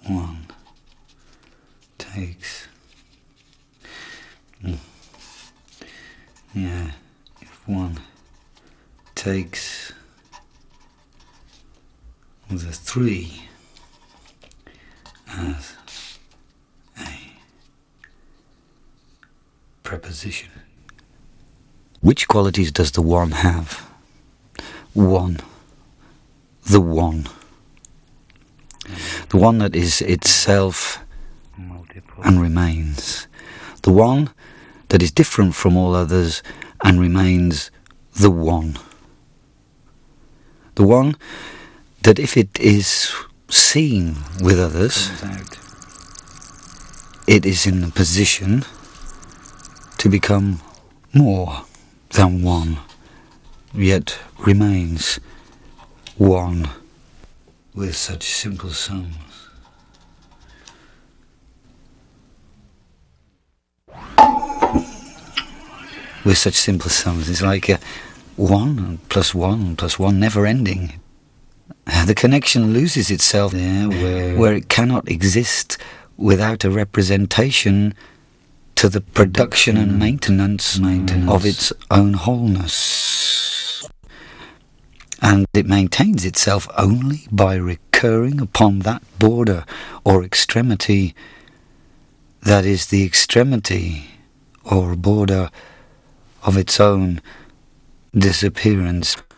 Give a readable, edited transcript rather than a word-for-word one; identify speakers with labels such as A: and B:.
A: one takes, if one takes the 3 as a preposition. Which qualities does the one have? 1. The one. The one that is itself and remains. The one that is different from all others and remains the one. The one that if it is seen with others, it is in a position to become more than one, yet remains one. With such simple sums. With such simple sums, it's like 1 plus 1 plus 1 never ending. The connection loses itself there where it cannot exist without a representation to the production and maintenance of its own wholeness. And it maintains itself only by recurring upon that border or extremity that is the extremity or border of its own disappearance.